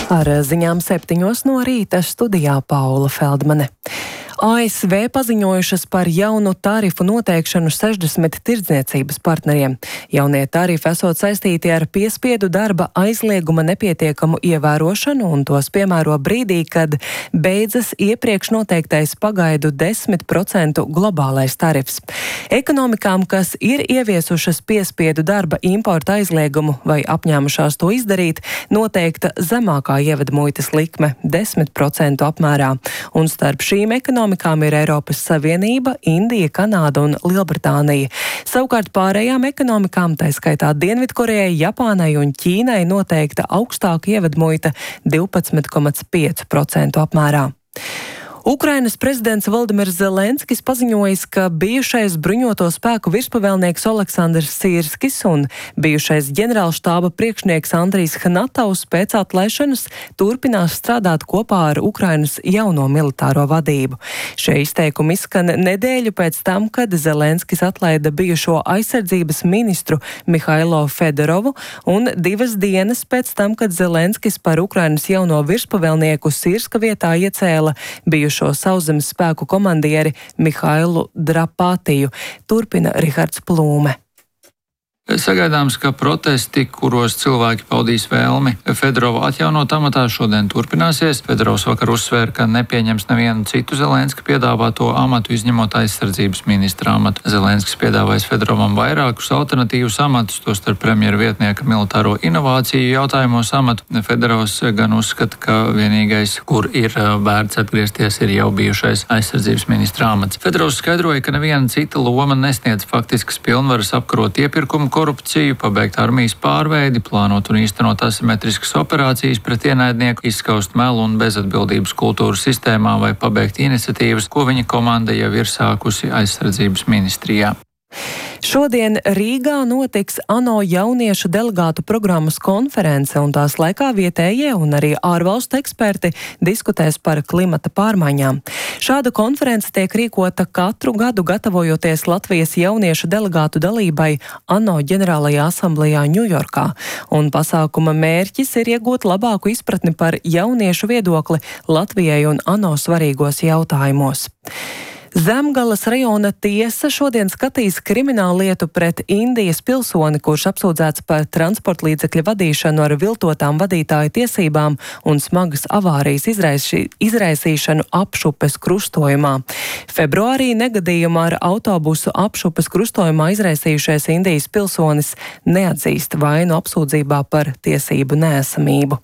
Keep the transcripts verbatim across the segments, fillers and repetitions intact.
Ar ziņām septiņos no rīta studijā Paula Feldmane. A S V paziņojušas par jaunu tarifu noteikšanu sešdesmit tirdzniecības partneriem. Jaunie tarifi esot saistīti ar piespiedu darba aizlieguma nepietiekamu ievērošanu un tos piemēro brīdī, kad beidzas iepriekš noteiktais pagaidu desmit procentu globālais tarifs. Ekonomikām, kas ir ieviesušas piespiedu darba importa aizliegumu vai apņēmušās to izdarīt, noteikta zemākā ievedmuitas likme desmit procentu apmērā, un starp šīm ekonomikām Ekonomikām ir Eiropas Savienība, Indija, Kanāda un Lielbritānija. Savukārt pārējām ekonomikām, tā skaitā Dienvidkorejai, Japānai un Ķīnai, noteikta augstāka ievedmuita divpadsmit komats pieci procentu apmērā. Ukrainas prezidents Voldimirs Zelenskis paziņojis, ka bijušais bruņoto spēku virspavēlnieks Oleksandrs Sirskis un bijušais ģenerālštāba priekšnieks Andrijs Hnatovs pēc atlaišanas turpinās strādāt kopā ar Ukrainas jauno militāro vadību. Šie izteikumi izskan nedēļu pēc tam, kad Zelenskis atlaida bijušo aizsardzības ministru Mihailo Fedorovu un divas dienas pēc tam, kad Zelenskis par Ukrainas jauno virspavēlnieku Sirska vietā iecēla bijušo šo sauszemes spēku komandieri Mihailu Drapātiju. Turpina Rihards Plūme. Sagaidāms, ka protesti, kuros cilvēki paudīs vēlmi Fedorovu atjaunot amatā, šodien turpināsies. Fedorovs vakar uzsvēra, ka nepieņems nevienu citu Zelenska piedāvāto amatu, izņemot aizsardzības ministra amatu. Zelenskis piedāvājis Fedorovam vairākus alternatīvus amatus, tostarp premjera vietnieka militāro inovāciju jautājumos amatu. Fedorovs gan uzskata, ka vienīgais, kur ir vērts atgriezties, ir jau bijušais aizsardzības ministra amats. Fedorovs skaidroja, ka neviena cita loma nesniedz faktiskas pilnvaras apkarot iepirkumu korupciju, pabeigt armijas pārveidi, plānot un īstenot asimetriskas operācijas pret ienaidnieku, izskaust melu un bezatbildības kultūru sistēmā vai pabeigt iniciatīvas, ko viņa komanda jau ir sākusi aizsardzības ministrijā. Šodien Rīgā notiks ANO jauniešu delegātu programmas konference, un tās laikā vietējie un arī ārvalstu eksperti diskutēs par klimata pārmaiņām. Šāda konference tiek rīkota katru gadu, gatavojoties Latvijas jauniešu delegātu dalībai ANO ģenerālajā asamblejā Ņujorkā, un pasākuma mērķis ir iegūt labāku izpratni par jauniešu viedokli Latvijai un ANO svarīgos jautājumos. Zemgalas rajona tiesa šodien skatīs krimināllietu pret Indijas pilsoni, kurš apsūdzēts par transporta līdzekļa vadīšanu ar viltotām vadītāju tiesībām un smagas avārijas izraisi, izraisīšanu apšupes krustojumā. Februārī negadījumā ar autobusu apšupes krustojumā izraisījušais Indijas pilsonis neatzīst vainu apsūdzībā par tiesību neesamību.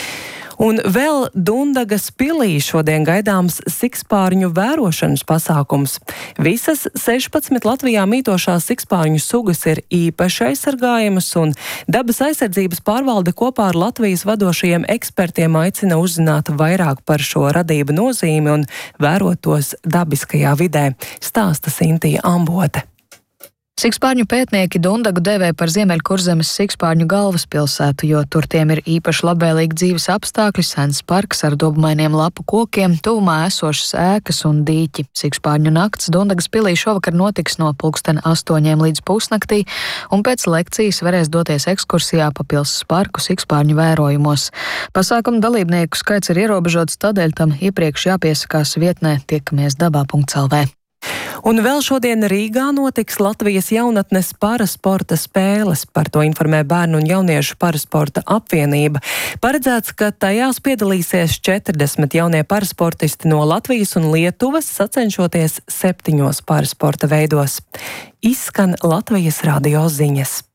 Un vēl Dundagas pilī šodien gaidāms sikspārņu vērošanas pasākums. Visas sešpadsmit Latvijā mītošās sikspārņu sugas ir īpaši aizsargājamas, un dabas aizsardzības pārvalde kopā ar Latvijas vadošajiem ekspertiem aicina uzzināt vairāk par šo radību nozīmi un vērot tos dabiskajā vidē, stāsta Sintija Ambote. Sikspārņu pētnieki Dundagu devē par Ziemeļkurzemes sikspārņu galvaspilsētu, jo tur tiem ir īpaši labvēlīgi dzīves apstākļi, sens parks ar dobmainiem lapu kokiem, tuvumā esošas ēkas un dīķi. Sikspārņu nakts Dundagas pilī šovakar notiks no pulksten astoņiem līdz pusnaktī, un pēc lekcijas varēs doties ekskursijā pa pilsas parku sikspārņu vērojumos. Pasākuma dalībnieku skaits ir ierobežots, tādēļ tam iepriekš jāpiesakās vietnē tiekamies dabā punkts el vē. Un vēl šodien Rīgā notiks Latvijas jaunatnes parasporta spēles. Par to informē Bērnu un jauniešu parasporta apvienība. Paredzēts, ka tajās piedalīsies četrdesmit jaunie parasportisti no Latvijas un Lietuvas, sacenšoties septiņos parasporta veidos. Izskan Latvijas radio ziņas.